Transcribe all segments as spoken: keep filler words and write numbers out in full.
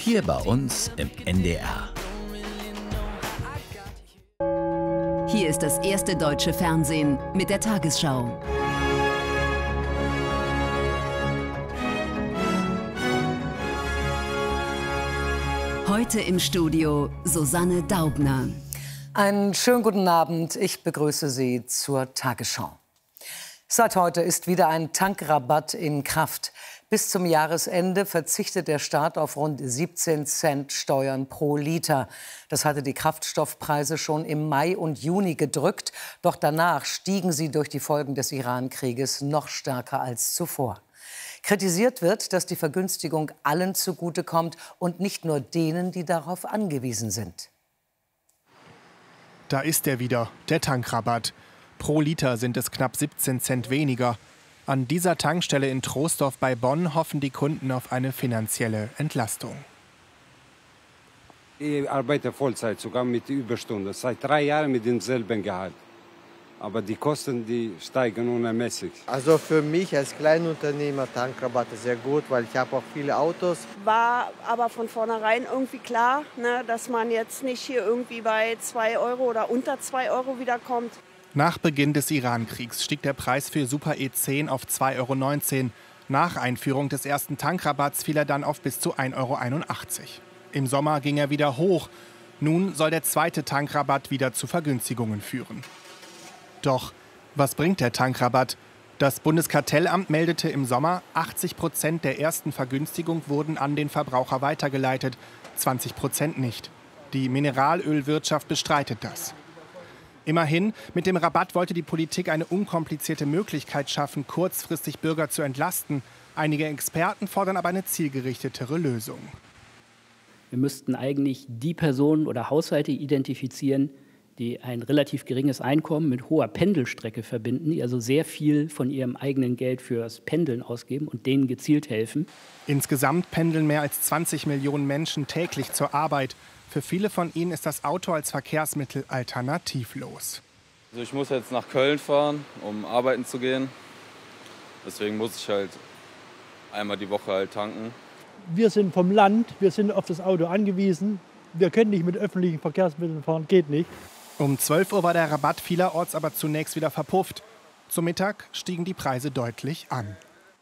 Hier bei uns im N D R. Hier ist das erste deutsche Fernsehen mit der Tagesschau. Heute im Studio Susanne Daubner. Einen schönen guten Abend. Ich begrüße Sie zur Tagesschau. Seit heute ist wieder ein Tankrabatt in Kraft. Bis zum Jahresende verzichtet der Staat auf rund siebzehn Cent Steuern pro Liter. Das hatte die Kraftstoffpreise schon im Mai und Juni gedrückt. Doch danach stiegen sie durch die Folgen des Iran-Krieges noch stärker als zuvor. Kritisiert wird, dass die Vergünstigung allen zugutekommt und nicht nur denen, die darauf angewiesen sind. Da ist er wieder, der Tankrabatt. Pro Liter sind es knapp siebzehn Cent weniger. An dieser Tankstelle in Troisdorf bei Bonn hoffen die Kunden auf eine finanzielle Entlastung. Ich arbeite Vollzeit, sogar mit Überstunden. Seit drei Jahren mit demselben Gehalt. Aber die Kosten, die steigen unermesslich. Also für mich als Kleinunternehmer Tankrabatt ist sehr gut, weil ich habe auch viele Autos. War aber von vornherein irgendwie klar, ne, dass man jetzt nicht hier irgendwie bei zwei Euro oder unter zwei Euro wiederkommt. Nach Beginn des Iran-Kriegs stieg der Preis für Super E zehn auf zwei Euro neunzehn. Nach Einführung des ersten Tankrabatts fiel er dann auf bis zu ein Euro einundachtzig. Im Sommer ging er wieder hoch. Nun soll der zweite Tankrabatt wieder zu Vergünstigungen führen. Doch was bringt der Tankrabatt? Das Bundeskartellamt meldete im Sommer, achtzig Prozent der ersten Vergünstigung wurden an den Verbraucher weitergeleitet, zwanzig Prozent nicht. Die Mineralölwirtschaft bestreitet das. Immerhin, mit dem Rabatt wollte die Politik eine unkomplizierte Möglichkeit schaffen, kurzfristig Bürger zu entlasten. Einige Experten fordern aber eine zielgerichtetere Lösung. Wir müssten eigentlich die Personen oder Haushalte identifizieren, die ein relativ geringes Einkommen mit hoher Pendelstrecke verbinden, die also sehr viel von ihrem eigenen Geld fürs Pendeln ausgeben und denen gezielt helfen. Insgesamt pendeln mehr als zwanzig Millionen Menschen täglich zur Arbeit. Für viele von ihnen ist das Auto als Verkehrsmittel alternativlos. Also ich muss jetzt nach Köln fahren, um arbeiten zu gehen. Deswegen muss ich halt einmal die Woche halt tanken. Wir sind vom Land, wir sind auf das Auto angewiesen. Wir können nicht mit öffentlichen Verkehrsmitteln fahren, geht nicht. Um zwölf Uhr war der Rabatt vielerorts aber zunächst wieder verpufft. Zum Mittag stiegen die Preise deutlich an.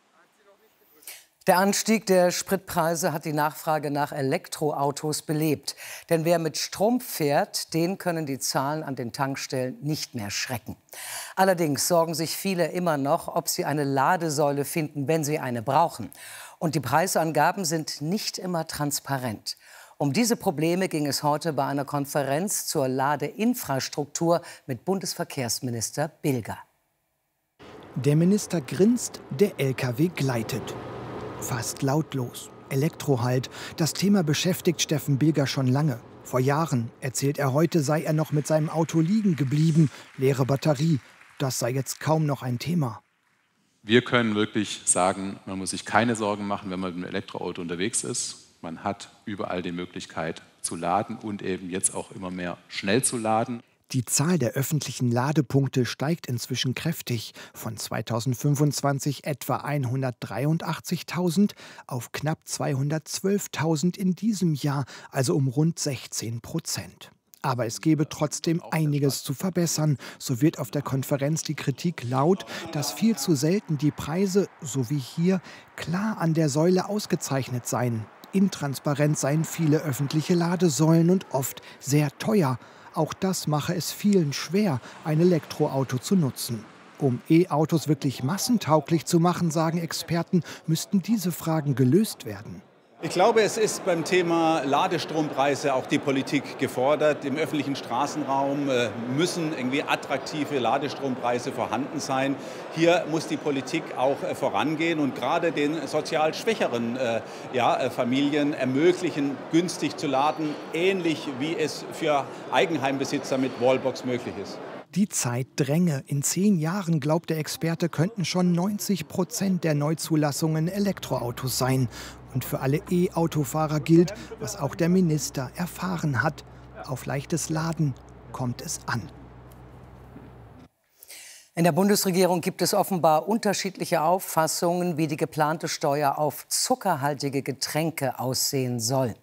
Der Anstieg der Spritpreise hat die Nachfrage nach Elektroautos belebt. Denn wer mit Strom fährt, den können die Zahlen an den Tankstellen nicht mehr schrecken. Allerdings sorgen sich viele immer noch, ob sie eine Ladesäule finden, wenn sie eine brauchen. Und die Preisangaben sind nicht immer transparent. Um diese Probleme ging es heute bei einer Konferenz zur Ladeinfrastruktur mit Bundesverkehrsminister Bilger. Der Minister grinst, der L K W gleitet. Fast lautlos. Elektro halt. Das Thema beschäftigt Steffen Bilger schon lange. Vor Jahren, erzählt er heute, sei er noch mit seinem Auto liegen geblieben. Leere Batterie. Das sei jetzt kaum noch ein Thema. Wir können wirklich sagen, man muss sich keine Sorgen machen, wenn man mit einem Elektroauto unterwegs ist. Man hat überall die Möglichkeit zu laden und eben jetzt auch immer mehr schnell zu laden. Die Zahl der öffentlichen Ladepunkte steigt inzwischen kräftig. Von zweitausendfünfundzwanzig etwa hundertdreiundachtzigtausend auf knapp zweihundertzwölftausend in diesem Jahr, also um rund sechzehn Prozent. Aber es gäbe trotzdem einiges zu verbessern. So wird auf der Konferenz die Kritik laut, dass viel zu selten die Preise, so wie hier, klar an der Säule ausgezeichnet seien. Intransparent seien viele öffentliche Ladesäulen und oft sehr teuer. Auch das mache es vielen schwer, ein Elektroauto zu nutzen. Um E-Autos wirklich massentauglich zu machen, sagen Experten, müssten diese Fragen gelöst werden. Ich glaube, es ist beim Thema Ladestrompreise auch die Politik gefordert. Im öffentlichen Straßenraum äh, müssen irgendwie attraktive Ladestrompreise vorhanden sein. Hier muss die Politik auch äh, vorangehen und gerade den sozial schwächeren äh, ja, äh, Familien ermöglichen, günstig zu laden, ähnlich wie es für Eigenheimbesitzer mit Wallbox möglich ist. Die Zeit dränge. In zehn Jahren, glaubt der Experte, könnten schon neunzig Prozent der Neuzulassungen Elektroautos sein. Und für alle E-Autofahrer gilt, was auch der Minister erfahren hat: Auf leichtes Laden kommt es an. In der Bundesregierung gibt es offenbar unterschiedliche Auffassungen, wie die geplante Steuer auf zuckerhaltige Getränke aussehen soll.